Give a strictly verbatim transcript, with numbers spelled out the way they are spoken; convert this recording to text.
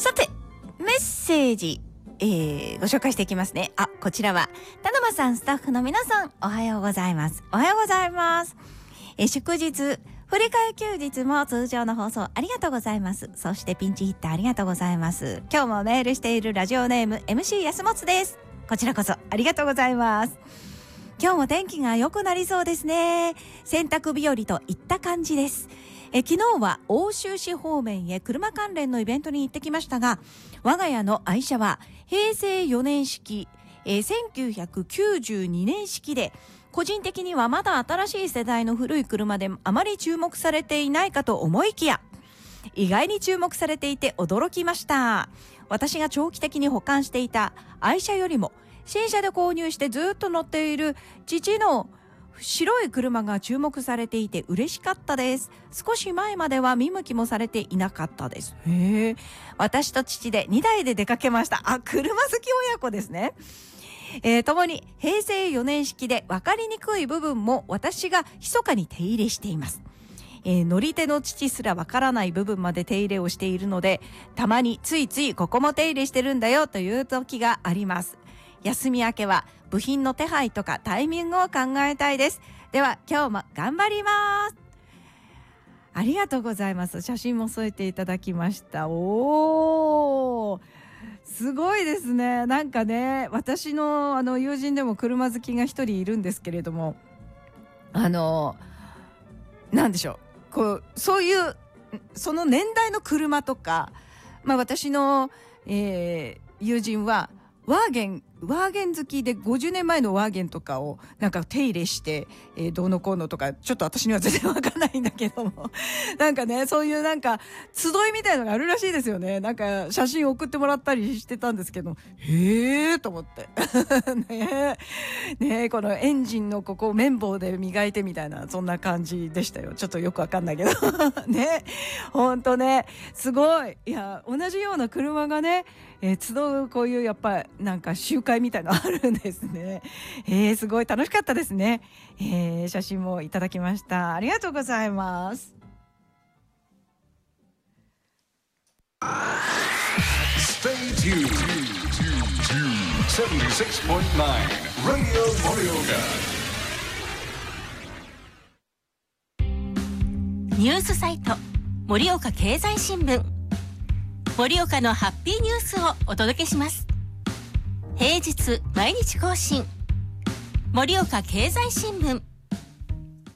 さてメッセージ、えー、ご紹介していきますね。あ、こちらは田沼さん、スタッフの皆さん、おはようございます。おはようございます。えー、祝日振り替え休日も通常の放送ありがとうございます。そしてピンチヒッターありがとうございます。今日もメールしているラジオネーム エムシー 安本です。こちらこそありがとうございます。今日も天気が良くなりそうですね。洗濯日和といった感じです。え昨日は奥州市方面へ車関連のイベントに行ってきましたが、我が家の愛車は平成よねん式、えー、せんきゅうひゃくきゅうじゅうにねん式で、個人的にはまだ新しい世代の古い車であまり注目されていないかと思いきや、意外に注目されていて驚きました。私が長期的に保管していた愛車よりも新車で購入してずっと乗っている父の白い車が注目されていて嬉しかったです。少し前までは見向きもされていなかったです。へえ。私と父でにだいで出かけました。あ、車好き親子ですね。えー、共に平成よねん式で分かりにくい部分も私が密かに手入れしています。えー、乗り手の父すらわからない部分まで手入れをしているので、たまについついここも手入れしてるんだよという時があります。休み明けは部品の手配とかタイミングを考えたいです。では今日も頑張ります。ありがとうございます。写真も添えていただきました。おー、すごいですね。なんかね、私のあの友人でも車好きが一人いるんですけれども、あのなんでしょう、こうそういうその年代の車とか、まあ私の、えー、友人はワーゲンワーゲン好きでごじゅうねんまえのワーゲンとかをなんか手入れして、えー、どうのこうのとか、ちょっと私には全然わかんないんだけどもなんかね、そういうなんか集いみたいのがあるらしいですよね。なんか写真送ってもらったりしてたんですけど、へーと思ってねえねえ、このエンジンのここを綿棒で磨いてみたいな、そんな感じでしたよ。ちょっとよくわかんないけどね、ほんとね、すごい。いや、同じような車がね、えー、集うこういうやっぱなんか集会みたいなのあるんですね。えー、すごい楽しかったですね。えー、写真もいただきました。ありがとうございます。 Stay tuned toセブンティシックスポイントナイン Radio Morioka。 ニュースサイト盛岡経済新聞、盛岡のハッピーニュースをお届けします。平日毎日更新、盛岡経済新聞。